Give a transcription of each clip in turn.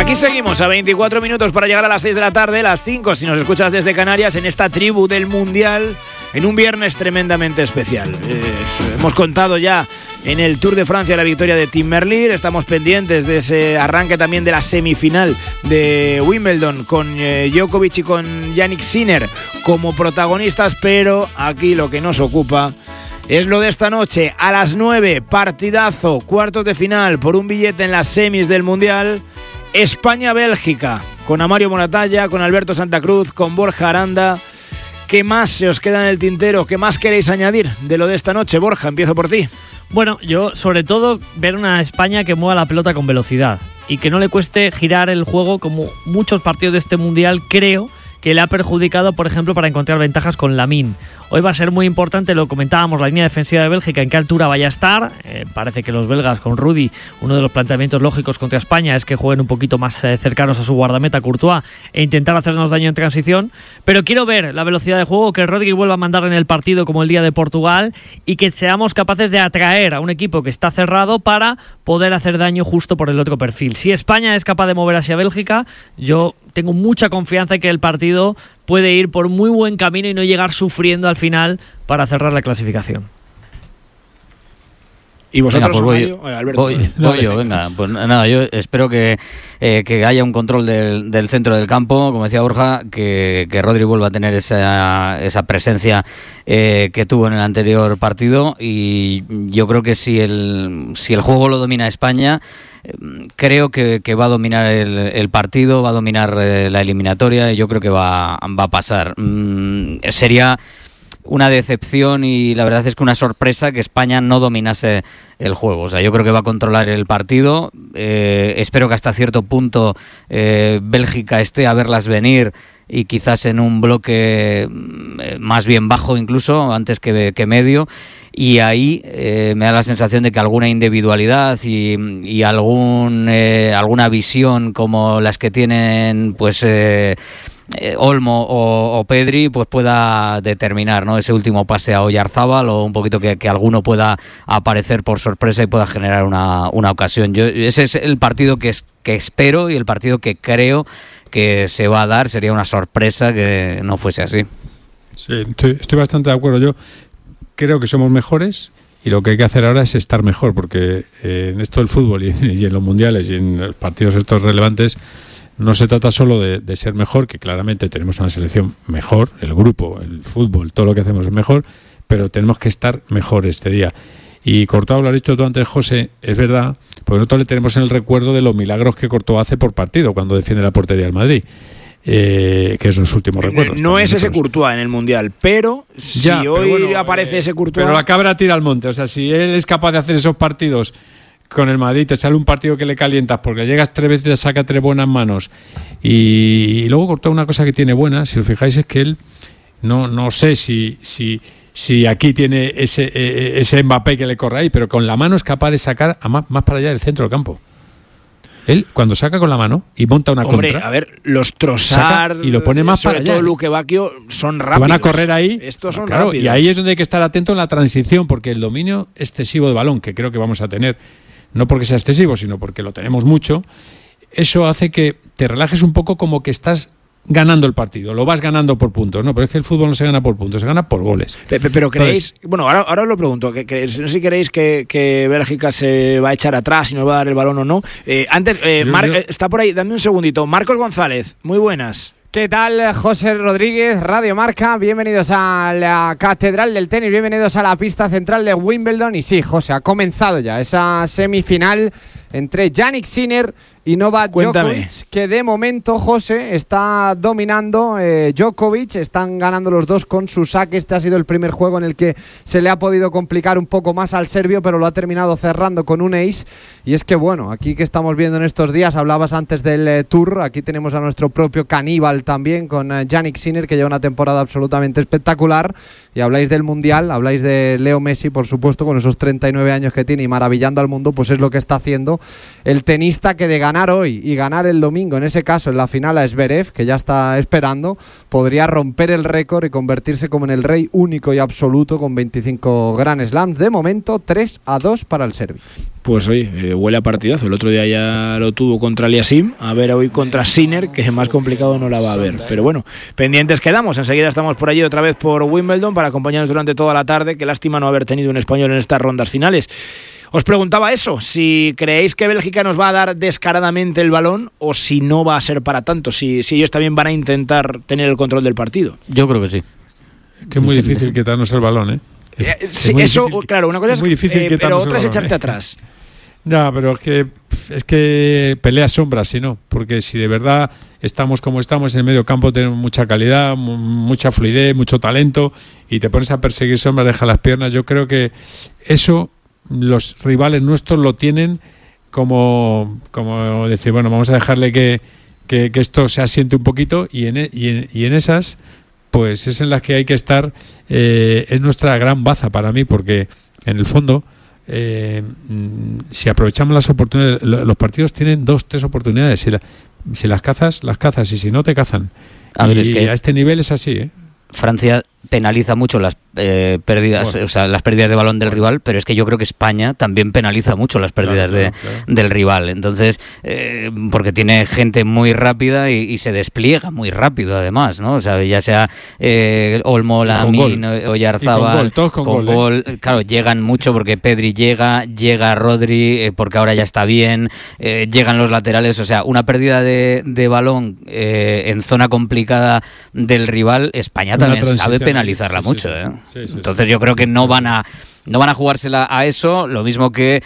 Aquí seguimos a 24 minutos para llegar a las 6 de la tarde, las 5 si nos escuchas desde Canarias, en esta tribu del Mundial, en un viernes tremendamente especial. Hemos contado ya en el Tour de Francia la victoria de Tim Merlier, estamos pendientes de ese arranque también de la semifinal de Wimbledon con Djokovic y con Jannik Sinner como protagonistas, pero aquí lo que nos ocupa es lo de esta noche, a las 9, partidazo, cuartos de final por un billete en las semis del Mundial. España-Bélgica, con Amario Moratalla, con Alberto Santa Cruz, con Borja Aranda. ¿Qué más se os queda en el tintero? ¿Qué más queréis añadir de lo de esta noche? Borja, empiezo por ti. Bueno, yo sobre todo ver una España que mueva la pelota con velocidad y que no le cueste girar el juego como muchos partidos de este Mundial creo que le ha perjudicado, por ejemplo, para encontrar ventajas con Lamine. Hoy va a ser muy importante, lo comentábamos, la línea defensiva de Bélgica, en qué altura vaya a estar. Parece que los belgas con Rudy, uno de los planteamientos lógicos contra España es que jueguen un poquito más cercanos a su guardameta Courtois e intentar hacernos daño en transición. Pero quiero ver la velocidad de juego, que Rodri vuelva a mandar en el partido como el día de Portugal y que seamos capaces de atraer a un equipo que está cerrado para poder hacer daño justo por el otro perfil. Si España es capaz de mover hacia Bélgica, yo tengo mucha confianza en que el partido puede ir por muy buen camino y no llegar sufriendo al final para cerrar la clasificación. ¿Y vosotros, venga, pues Alberto? Voy yo, venga. Pues nada, yo espero que haya un control del centro del campo, como decía Borja, que Rodri vuelva a tener esa presencia que tuvo en el anterior partido, y yo creo que si el juego lo domina España, creo que va a dominar el partido, va a dominar la eliminatoria, y yo creo que va a pasar. Sería una decepción y la verdad es que una sorpresa que España no dominase el juego. O sea, yo creo que va a controlar el partido. Espero que hasta cierto punto Bélgica esté a verlas venir y quizás en un bloque más bien bajo incluso, antes que medio. Y ahí me da la sensación de que alguna individualidad y alguna visión como las que tienen pues Olmo o Pedri, pues pueda determinar, ¿no?, ese último pase a Oyarzábal, o un poquito que alguno pueda aparecer por sorpresa y pueda generar una ocasión. Ese es el partido que espero y el partido que creo que se va a dar. Sería una sorpresa que no fuese así. Sí, estoy bastante de acuerdo. Yo creo que somos mejores y lo que hay que hacer ahora es estar mejor, porque en esto del fútbol y en los mundiales y en los partidos estos relevantes no se trata solo de ser mejor, que claramente tenemos una selección mejor, el grupo, el fútbol, todo lo que hacemos es mejor, pero tenemos que estar mejor este día. Y Courtois, lo has dicho tú antes, José, es verdad, porque nosotros le tenemos en el recuerdo de los milagros que Courtois hace por partido cuando defiende la portería del Madrid, que es los últimos recuerdos. No es ese Courtois en el Mundial, pero si hoy aparece ese Courtois... Pero la cabra tira al monte, o sea, si él es capaz de hacer esos partidos con el Madrid, te sale un partido que le calientas porque llegas 3 veces y te saca 3 buenas manos, y luego Courtois, una cosa que tiene buena, si os fijáis, es que él no sé si aquí tiene ese Mbappé que le corre ahí, pero con la mano es capaz de sacar más para allá del centro del campo. Él, cuando saca con la mano y monta una contra... a ver, los Trossard y lo pone más para allá. Todo Luque Bacchio son rápidos. Que van a correr ahí. Estos son claro, rápidos. Y ahí es donde hay que estar atento en la transición, porque el dominio excesivo de balón, que creo que vamos a tener, no porque sea excesivo, sino porque lo tenemos mucho, eso hace que te relajes un poco, como que estás ganando el partido, lo vas ganando por puntos, ¿no? Pero es que el fútbol no se gana por puntos, se gana por goles. Pero creéis, bueno, ahora os lo pregunto, no sé si creéis que Bélgica se va a echar atrás y nos va a dar el balón o no. Antes, está por ahí, dame un segundito. Marcos González, muy buenas. ¿Qué tal, José Rodríguez, Radio Marca? Bienvenidos a la Catedral del Tenis, bienvenidos a la pista central de Wimbledon. Y sí, José, ha comenzado ya esa semifinal entre Jannik Sinner y Novak Djokovic, que de momento, José, está dominando Djokovic, están ganando los dos con su saque. Este ha sido el primer juego en el que se le ha podido complicar un poco más al serbio, pero lo ha terminado cerrando con un ace. Y es que, bueno, aquí que estamos viendo en estos días, hablabas antes del Tour, aquí tenemos a nuestro propio caníbal también con Jannik Sinner, que lleva una temporada absolutamente espectacular. Y habláis del Mundial, habláis de Leo Messi, por supuesto, con esos 39 años que tiene y maravillando al mundo, pues es lo que está haciendo momento el tenista que de ganar hoy y ganar el domingo, en ese caso en la final a Zverev, que ya está esperando, podría romper el récord y convertirse como en el rey único y absoluto con 25 Grand Slams. De momento 3-2 para el serbio. Pues oye, huele a partidazo. El otro día ya lo tuvo contra Aliasim. A ver hoy contra Sinner, que más complicado no la va a ver. Pero bueno, pendientes quedamos. Enseguida estamos por allí otra vez por Wimbledon para acompañarnos durante toda la tarde. Qué lástima no haber tenido un español en estas rondas finales. Os preguntaba eso, si creéis que Bélgica nos va a dar descaradamente el balón o si no va a ser para tanto, si ellos también van a intentar tener el control del partido. Yo creo que sí. Que es muy difícil quitarnos el balón, ¿eh? Sí, eso, claro, una cosa es muy difícil pero otra es el balón, echarte atrás. No, pero es que pelea sombras, si no, porque si de verdad estamos como estamos en el medio campo, tenemos mucha calidad, mucha fluidez, mucho talento, y te pones a perseguir sombras, deja las piernas. Yo creo que eso los rivales nuestros lo tienen como decir, bueno, vamos a dejarle que esto se asiente un poquito, y en esas pues es en las que hay que estar. Es nuestra gran baza para mí, porque en el fondo si aprovechamos las oportunidades, los partidos tienen 2-3 oportunidades, si las cazas, y si no te cazan. A este nivel es así, ¿eh? Francia penaliza mucho las pérdidas, bueno, o sea, las pérdidas de balón del rival, pero es que yo creo que España también penaliza mucho las pérdidas claro. del rival. Entonces, porque tiene gente muy rápida y se despliega muy rápido, además, ¿no? O sea, ya sea Olmo, Lamine, Oyarzábal, con gol. Claro, llegan mucho porque Pedri llega Rodri, porque ahora ya está bien, llegan los laterales. O sea, una pérdida de balón en zona complicada del rival, España también sabe penalizarla mucho, ¿eh? Sí. Entonces yo creo que no van a jugársela a eso, lo mismo que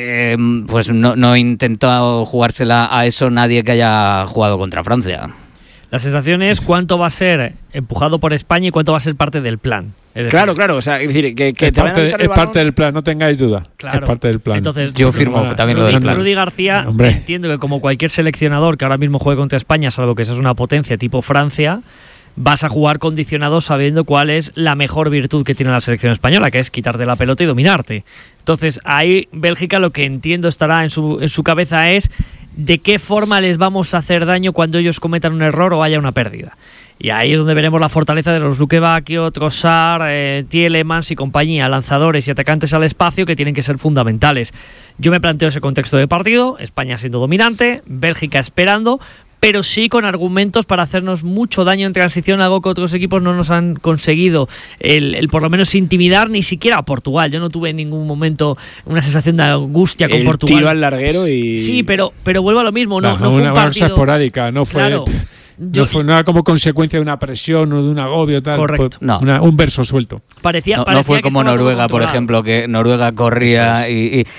pues no ha intentado jugársela a eso nadie que haya jugado contra Francia. La sensación es cuánto va a ser empujado por España y cuánto va a ser parte del plan. Claro, es decir, que es parte del plan, no tengáis duda. Claro. Es parte del plan. Entonces, yo firmo también lo del plan. Rudy García, entiendo que como cualquier seleccionador que ahora mismo juegue contra España, salvo que seas una potencia tipo Francia, vas a jugar condicionado sabiendo cuál es la mejor virtud que tiene la selección española, que es quitarte la pelota y dominarte. Entonces, ahí Bélgica, lo que entiendo estará en su cabeza es de qué forma les vamos a hacer daño cuando ellos cometan un error o haya una pérdida. Y ahí es donde veremos la fortaleza de los Luque Bacchio, Trossard, Tielemans y compañía, lanzadores y atacantes al espacio, que tienen que ser fundamentales. Yo me planteo ese contexto de partido, España siendo dominante, Bélgica esperando, pero sí con argumentos para hacernos mucho daño en transición, algo que otros equipos no nos han conseguido el por lo menos intimidar, ni siquiera a Portugal. Yo no tuve en ningún momento una sensación de angustia con Portugal. El tiro al larguero y... Sí, pero vuelvo a lo mismo. No fue un partido... Una cosa esporádica, no fue... Claro. No fue nada como consecuencia de una presión o de un agobio, tal. Correcto. Fue un verso suelto. Parecía no fue como Noruega, por ejemplo, que Noruega corría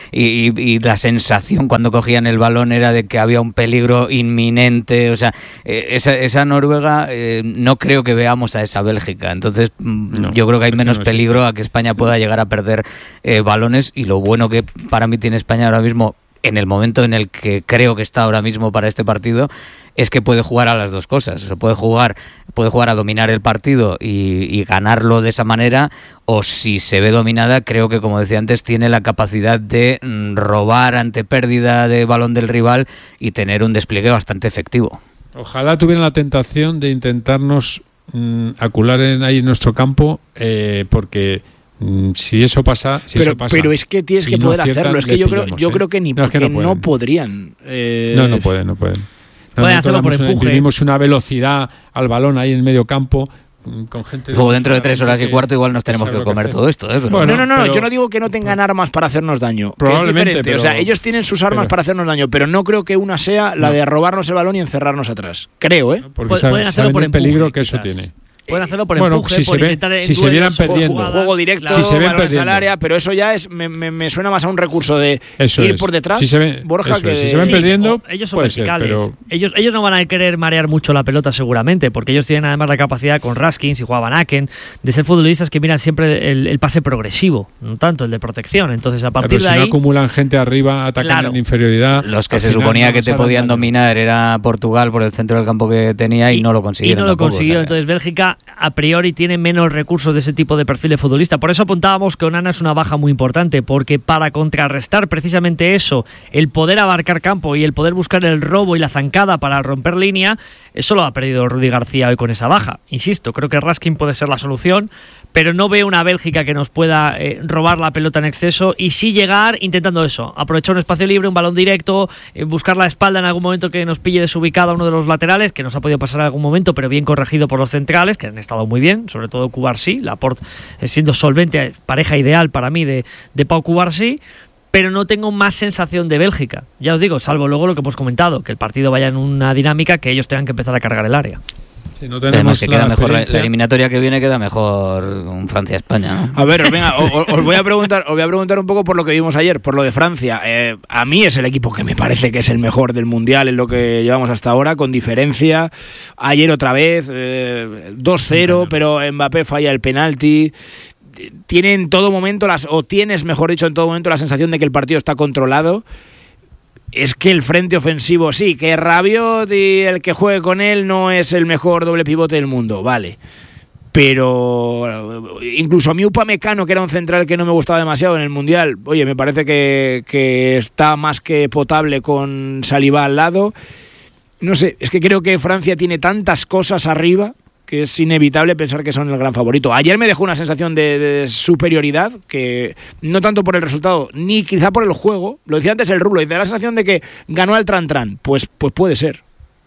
y la sensación cuando cogían el balón era de que había un peligro inminente. O sea, esa Noruega no creo que veamos a esa Bélgica. Entonces, yo creo que hay menos peligro a que España pueda llegar a perder balones. Y lo bueno que para mí tiene España ahora mismo, en el momento en el que creo que está ahora mismo para este partido, es que puede jugar a las dos cosas. O sea, puede jugar a dominar el partido y ganarlo de esa manera, o si se ve dominada, creo que, como decía antes, tiene la capacidad de robar ante pérdida de balón del rival y tener un despliegue bastante efectivo. Ojalá tuvieran la tentación de intentarnos acular ahí en nuestro campo, porque... si eso pasa, pero es que tienes que poder hacerlo. Es que yo creo que no podrían. No pueden. Pueden hacerlo por empuje. Vivimos una velocidad al balón ahí en medio campo. Con gente. Luego dentro de 3 horas y cuarto igual nos tenemos que comer todo esto, ¿eh? Pero bueno, no, yo no digo que no tengan armas para hacernos daño. Probablemente, pero, o sea, ellos tienen sus armas para hacernos daño, pero no creo que una sea la de robarnos el balón y encerrarnos atrás. Creo, ¿eh? Porque saben el peligro que eso tiene. Pueden hacerlo por empuje, si se vieran perdiendo. Juego directo, claro. Si se ven perdiendo al área, pero eso ya me suena más a un recurso de ir por detrás. Si se ven perdiendo, ellos son verticales. Ellos no van a querer marear mucho la pelota seguramente, porque ellos tienen además la capacidad, con Raskin, si juega Van Aken, de ser futbolistas que miran siempre el pase progresivo, no tanto el de protección. Entonces, a partir de ahí, si no acumulan gente arriba, atacan en inferioridad. Los que se suponía que te podían dominar era Portugal por el centro del campo que tenía y no lo consiguieron. Entonces, Bélgica España a priori tiene menos recursos de ese tipo de perfil de futbolista. Por eso apuntábamos que Onana es una baja muy importante, porque para contrarrestar precisamente eso, el poder abarcar campo y el poder buscar el robo y la zancada para romper línea, eso lo ha perdido Rudi García hoy con esa baja. Insisto, creo que Raskin puede ser la solución, pero no veo una Bélgica que nos pueda robar la pelota en exceso y sí llegar intentando eso, aprovechar un espacio libre, un balón directo, buscar la espalda en algún momento que nos pille desubicado a uno de los laterales, que nos ha podido pasar en algún momento, pero bien corregido por los centrales, que han estado muy bien, sobre todo Cubarsí, Laporte siendo solvente, pareja ideal para mí de Pau Cubarsí, pero no tengo más sensación de Bélgica. Ya os digo, salvo luego lo que hemos comentado, que el partido vaya en una dinámica que ellos tengan que empezar a cargar el área. Sí, no tenemos que queda mejor la eliminatoria que viene, queda mejor un Francia-España, ¿no? A ver, venga, os voy a preguntar un poco por lo que vimos ayer, por lo de Francia. A mí es el equipo que me parece que es el mejor del Mundial en lo que llevamos hasta ahora, con diferencia. Ayer otra vez, 2-0, pero Mbappé falla el penalti. Tiene en todo momento, tienes, mejor dicho, en todo momento la sensación de que el partido está controlado. Es que el frente ofensivo, sí, que Rabiot y el que juegue con él no es el mejor doble pivote del mundo, vale. Pero incluso a mí Upamecano, que era un central que no me gustaba demasiado en el Mundial, oye, me parece que está más que potable con Saliba al lado. No sé, es que creo que Francia tiene tantas cosas arriba que es inevitable pensar que son el gran favorito. Ayer me dejó una sensación de superioridad, que no tanto por el resultado, ni quizá por el juego. Lo decía antes el Rulo, y da la sensación de que ganó al Tran-Tran. Pues puede ser.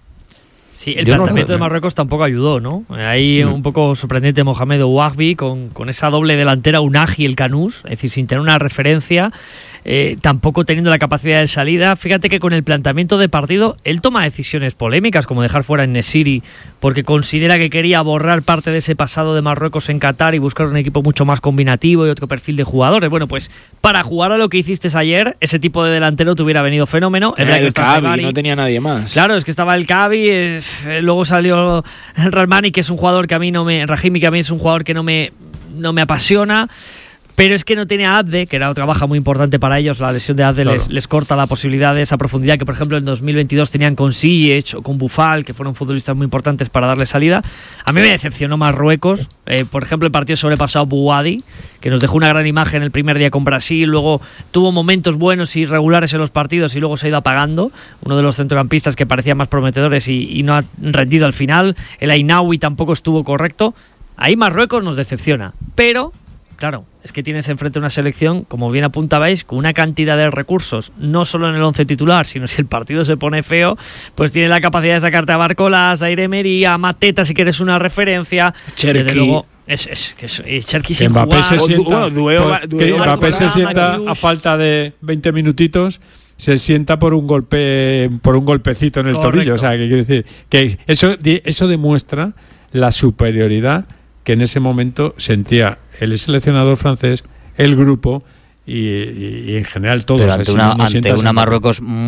Sí, el planteamiento de Marruecos tampoco ayudó, ¿no? Ahí un poco sorprendente Mohamed Ouahbi con esa doble delantera, Unagi y el Canús, es decir, sin tener una referencia, tampoco teniendo la capacidad de salida. Fíjate que con el planteamiento de partido, él toma decisiones polémicas, como dejar fuera a Nesiri, porque considera que quería borrar parte de ese pasado de Marruecos en Qatar y buscar un equipo mucho más combinativo y otro perfil de jugadores. Bueno, pues para jugar a lo que hiciste ayer, ese tipo de delantero te hubiera venido fenómeno. El Cavi, no tenía nadie más. Claro, es que estaba el Cavi, luego salió el Rahimi, que es un jugador que a mí es un jugador que no me apasiona. Pero es que no tiene a Abde, que era otra baja muy importante para ellos. La lesión de Abde les corta la posibilidad de esa profundidad que, por ejemplo, en 2022 tenían con Ziyech o con Boufal, que fueron futbolistas muy importantes para darle salida. A mí me decepcionó Marruecos. Por ejemplo, el partido sobrepasado Bouhaddi, que nos dejó una gran imagen el primer día con Brasil. Luego tuvo momentos buenos y regulares en los partidos y luego se ha ido apagando. Uno de los centrocampistas que parecía más prometedores y no ha rendido al final. El Ainaoui tampoco estuvo correcto. Ahí Marruecos nos decepciona. Pero claro, es que tienes enfrente una selección, como bien apuntabais, con una cantidad de recursos, no solo en el 11 titular, sino si el partido se pone feo, pues tiene la capacidad de sacarte a Barcolas, a Emery, a Mateta, si quieres una referencia. Cherki. Desde luego, Cherki sin Mbappé jugar. Mbappé se sienta a falta de 20 minutitos, se sienta por un golpecito en el tobillo. O sea, que quiere decir que eso demuestra la superioridad que en ese momento sentía el seleccionador francés, el grupo y en general todos. Pero ante una Marruecos